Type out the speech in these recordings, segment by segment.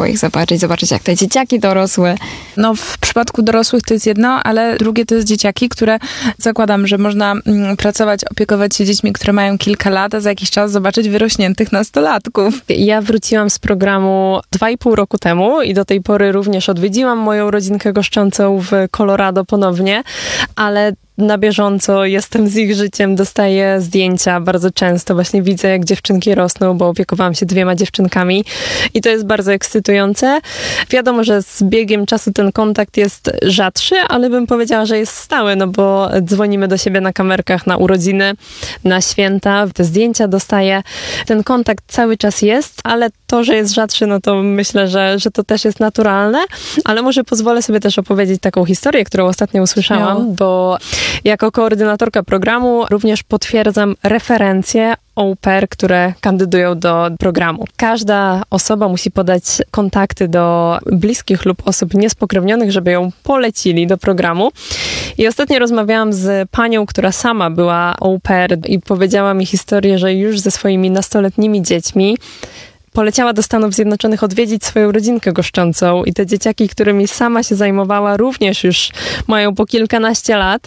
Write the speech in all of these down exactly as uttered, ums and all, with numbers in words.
po ich zobaczyć, zobaczyć jak te dzieciaki dorosły. No w przypadku dorosłych to jest jedno, ale drugie to jest dzieciaki, które zakładam, że można mm, pracować, opiekować się dziećmi, które mają kilka lat, a za jakiś czas zobaczyć wyrośniętych nastolatków. Ja wróciłam z programu dwa i pół roku temu i do tej pory również odwiedziłam moją rodzinkę goszczącą w Colorado ponownie, ale na bieżąco jestem z ich życiem, dostaję zdjęcia bardzo często. Właśnie widzę, jak dziewczynki rosną, bo opiekowałam się dwiema dziewczynkami i to jest bardzo ekscytujące. Wiadomo, że z biegiem czasu ten kontakt jest rzadszy, ale bym powiedziała, że jest stały, no bo dzwonimy do siebie na kamerkach na urodziny, na święta, te zdjęcia dostaję. Ten kontakt cały czas jest, ale to, że jest rzadszy, no to myślę, że, że to też jest naturalne, ale może pozwolę sobie też opowiedzieć taką historię, którą ostatnio usłyszałam, no. Bo jako koordynatorka programu również potwierdzam referencje au pair, które kandydują do programu. Każda osoba musi podać kontakty do bliskich lub osób niespokrewnionych, żeby ją polecili do programu. I ostatnio rozmawiałam z panią, która sama była au pair i powiedziała mi historię, że już ze swoimi nastoletnimi dziećmi poleciała do Stanów Zjednoczonych odwiedzić swoją rodzinkę goszczącą i te dzieciaki, którymi sama się zajmowała, również już mają po kilkanaście lat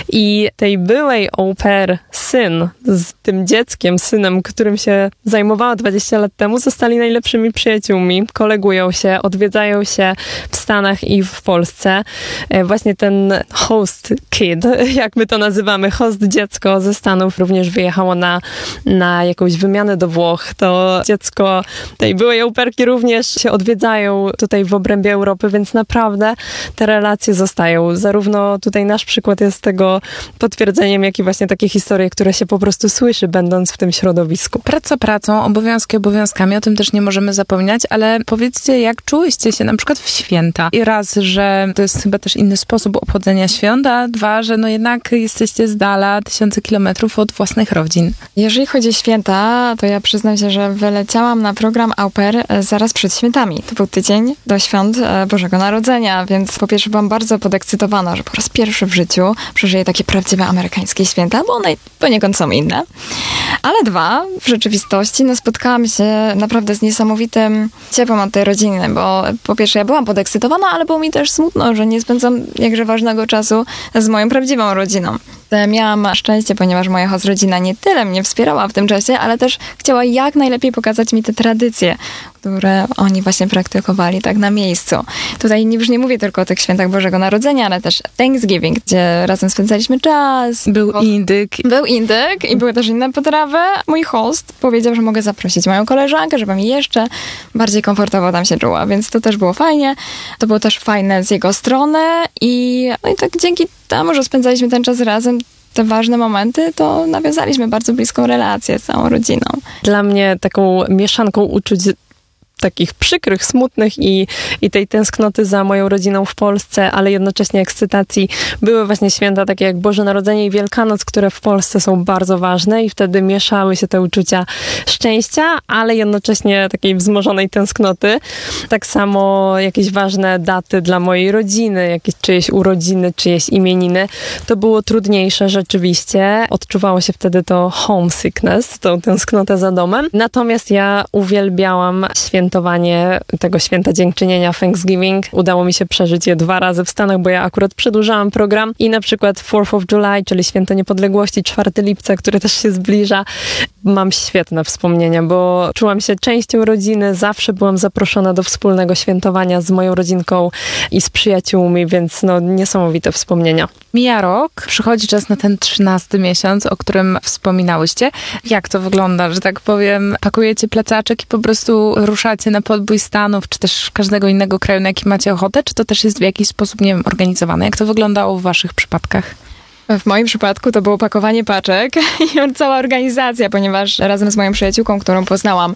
i tej byłej au pair syn z tym dzieckiem, synem, którym się zajmowała dwadzieścia lat temu, zostali najlepszymi przyjaciółmi, kolegują się, odwiedzają się w Stanach i w Polsce. Właśnie ten host kid, jak my to nazywamy, host dziecko ze Stanów również wyjechało na, na jakąś wymianę do Włoch. To dziecko tej byłej au pairki również się odwiedzają tutaj w obrębie Europy, więc naprawdę te relacje zostają. Zarówno tutaj nasz przykład jest tego potwierdzeniem, jak i właśnie takie historie, które się po prostu słyszy, będąc w tym środowisku. Praca pracą, obowiązki obowiązkami, o tym też nie możemy zapominać, ale powiedzcie, jak czułyście się na przykład w święta? I raz, że to jest chyba też inny sposób obchodzenia świąt, a dwa, że no jednak jesteście z dala tysiące kilometrów od własnych rodzin. Jeżeli chodzi o święta, to ja przyznam się, że wyleciałam na program au pair zaraz przed świętami. To był tydzień do świąt Bożego Narodzenia, więc po pierwsze byłam bardzo podekscytowana, że po raz pierwszy w życiu przeżyję takie prawdziwe amerykańskie święta, bo one poniekąd są inne. Ale dwa, w rzeczywistości no, spotkałam się naprawdę z niesamowitym ciepłem od tej rodziny, bo po pierwsze ja byłam podekscytowana, ale było mi też smutno, że nie spędzam jakże ważnego czasu z moją prawdziwą rodziną. Miałam szczęście, ponieważ moja host rodzina nie tyle mnie wspierała w tym czasie, ale też chciała jak najlepiej pokazać mi te tradycje, które oni właśnie praktykowali tak na miejscu. Tutaj już nie mówię tylko o tych świętach Bożego Narodzenia, ale też Thanksgiving, gdzie razem spędzaliśmy czas. Był bo... indyk. Był indyk i były też inne potrawy. Mój host powiedział, że mogę zaprosić moją koleżankę, żeby mi jeszcze bardziej komfortowo tam się czuła, więc to też było fajnie. To było też fajne z jego strony i, no i tak dzięki temu, że spędzaliśmy ten czas razem, te ważne momenty, to nawiązaliśmy bardzo bliską relację z całą rodziną. Dla mnie taką mieszanką uczuć takich przykrych, smutnych i, i tej tęsknoty za moją rodziną w Polsce, ale jednocześnie ekscytacji były właśnie święta takie jak Boże Narodzenie i Wielkanoc, które w Polsce są bardzo ważne i wtedy mieszały się te uczucia szczęścia, ale jednocześnie takiej wzmożonej tęsknoty. Tak samo jakieś ważne daty dla mojej rodziny, jakieś czyjeś urodziny, czyjeś imieniny. To było trudniejsze rzeczywiście. Odczuwało się wtedy to homesickness, tą tęsknotę za domem. Natomiast ja uwielbiałam święta tego święta dziękczynienia Thanksgiving. Udało mi się przeżyć je dwa razy w Stanach, bo ja akurat przedłużałam program i na przykład fourth of July, czyli Święto Niepodległości, czwartego lipca, które też się zbliża. Mam świetne wspomnienia, bo czułam się częścią rodziny, zawsze byłam zaproszona do wspólnego świętowania z moją rodzinką i z przyjaciółmi, więc no niesamowite wspomnienia. Mija rok, przychodzi czas na ten trzynasty miesiąc, o którym wspominałyście. Jak to wygląda, że tak powiem, pakujecie plecaczek i po prostu ruszacie na podbój Stanów, czy też każdego innego kraju, na jaki macie ochotę, czy to też jest w jakiś sposób, nie wiem, organizowane? Jak to wyglądało w waszych przypadkach? W moim przypadku to było pakowanie paczek i cała organizacja, ponieważ razem z moją przyjaciółką, którą poznałam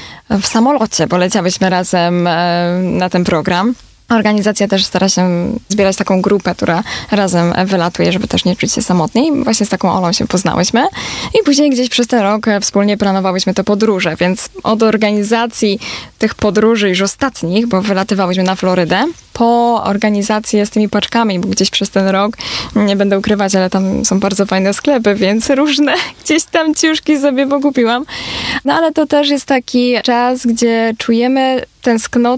w samolocie, bo leciałyśmy razem na ten program. Organizacja też stara się zbierać taką grupę, która razem wylatuje, żeby też nie czuć się samotnie. I właśnie z taką Olą się poznałyśmy. I później gdzieś przez ten rok wspólnie planowałyśmy te podróże, więc od organizacji tych podróży już ostatnich, bo wylatywałyśmy na Florydę, po organizację z tymi paczkami, bo gdzieś przez ten rok, nie będę ukrywać, ale tam są bardzo fajne sklepy, więc różne gdzieś tam ciuszki sobie pokupiłam. No ale to też jest taki czas, gdzie czujemy tęsknotę